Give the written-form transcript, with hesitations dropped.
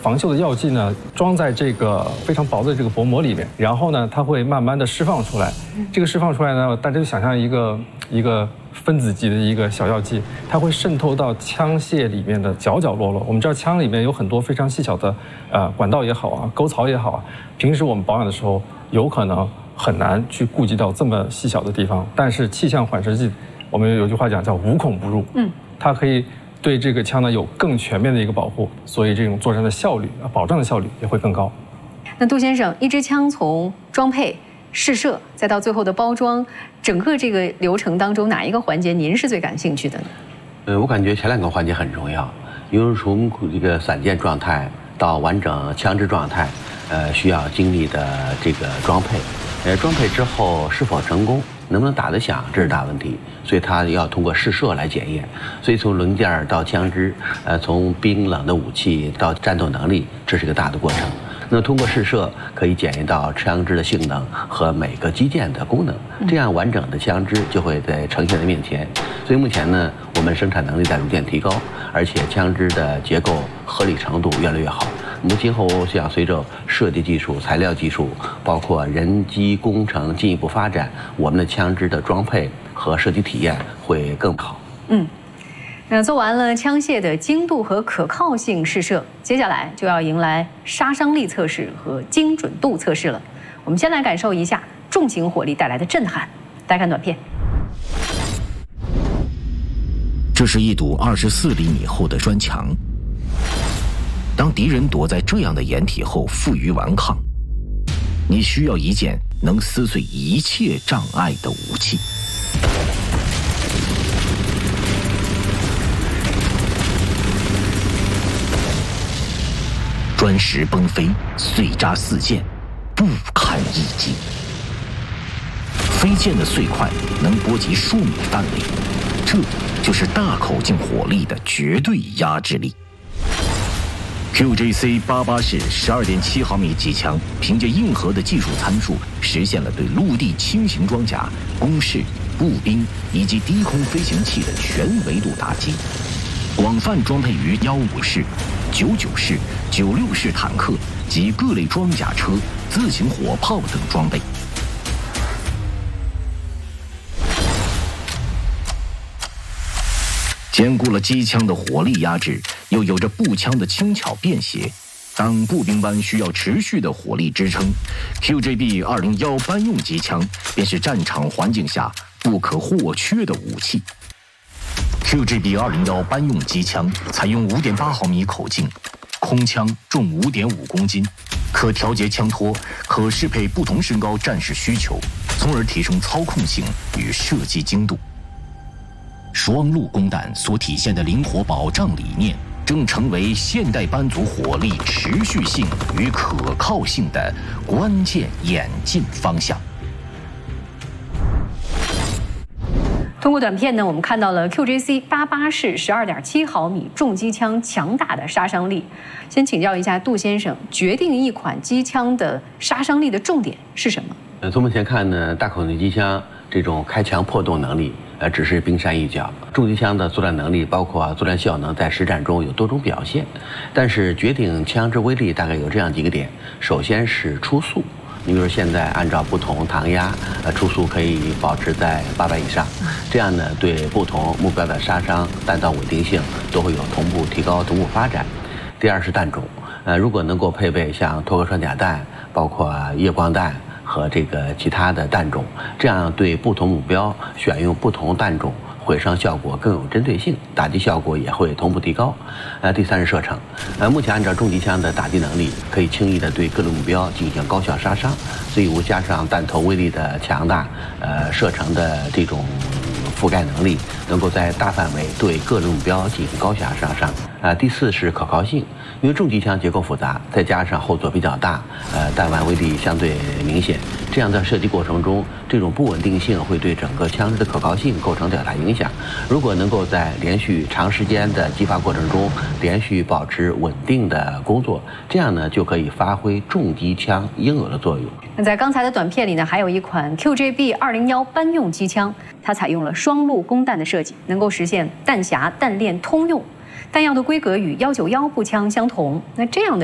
防锈的药剂呢装在这个非常薄的这个薄膜里面，然后呢它会慢慢的释放出来。这个释放出来呢，大家就想象一个分子级的一个小药剂，它会渗透到枪械里面的角角落落。我们知道枪里面有很多非常细小的管道也好啊，沟槽也好啊，平时我们保养的时候有可能很难去顾及到这么细小的地方，但是气象缓释剂，我们有句话讲叫无孔不入，它可以对这个枪呢有更全面的一个保护，所以这种作战的效率保障的效率也会更高。 那杜先生，一支枪从装配、试射再到最后的包装，整个这个流程当中，哪一个环节您是最感兴趣的呢？ 我感觉前2个环节很重要，因为从这个散件状态到完整枪支状态，需要经历的这个装配，装配之后是否成功，能不能打得响，这是大问题，所以它要通过试射来检验。所以从零件到枪支，从冰冷的武器到战斗能力，这是一个大的过程。那通过试射可以检验到枪支的性能和每个机件的功能，这样完整的枪支就会在呈现在面前。所以目前呢，我们生产能力在逐渐提高，而且枪支的结构合理程度越来越好。我们今后想随着设计技术、材料技术，包括人机工程进一步发展，我们的枪支的装配和设计体验会更好。 那做完了枪械的精度和可靠性试射，接下来就要迎来杀伤力测试和精准度测试了。我们先来感受一下重型火力带来的震撼。来看短片。 这是一堵24厘米厚的砖墙。当敌人躲在这样的掩体后负隅顽抗，你需要一件能撕碎一切障碍的武器。砖石崩飞，碎渣四溅，不堪一击。飞溅的碎块能波及数米范围，这就是大口径火力的绝对压制力。QJC88式12.7毫米机枪，凭借硬核的技术参数，实现了对陆地轻型装甲、工事、步兵以及低空飞行器的全维度打击，广泛装配于15式、99式、96式坦克及各类装甲车、自行火炮等装备。兼顾了机枪的火力压制，又有着步枪的轻巧便携。当步兵班需要持续的火力支撑 ，QJB201班用机枪便是战场环境下不可或缺的武器。QJB201班用机枪采用5.8毫米口径，空枪重5.5公斤，可调节枪托，可适配不同身高战士需求，从而提升操控性与射击精度。双路供弹所体现的灵活保障理念，正成为现代班族火力持续性与可靠性的关键演进方向。 通过短片呢，我们看到了 QJC88式12.7毫米重机枪强大的杀伤力。先请教一下杜先生，决定一款机枪的杀伤力的重点是什么？ 从目前看呢，大口径机枪这种开墙破洞能力，只是冰山一角。重机枪的作战能力，包括作战效能，在实战中有多种表现。但是决定枪支威力大概有这样几个点：首先是初速。你比如现在按照不同膛压，初速可以保持在800以上，这样呢，对不同目标的杀伤、弹道稳定性都会有同步提高、同步发展。第二是弹种，如果能够配备像脱壳穿甲弹，包括夜光弹和这个其他的弹种，这样对不同目标选用不同弹种，毁伤效果更有针对性，打击效果也会同步提高。第三是射程，目前按照重机枪的打击能力，可以轻易的对各种目标进行高效杀伤，所以加上弹头威力的强大，射程的这种覆盖能力，能够在大范围对各种目标进行高效杀伤。第四是可靠性，因为重机枪结构复杂，再加上后座比较大，弹丸威力相对明显，这样在射击过程中，这种不稳定性会对整个枪支的可靠性构成较大影响。如果能够在连续长时间的击发过程中，连续保持稳定的工作，这样呢就可以发挥重机枪应有的作用。 那在刚才的短片里呢，还有一款 QJB201班用机枪，它采用了双路供弹的设计，能够实现弹匣、弹链通用。弹药的规格与191步枪相同，那这样的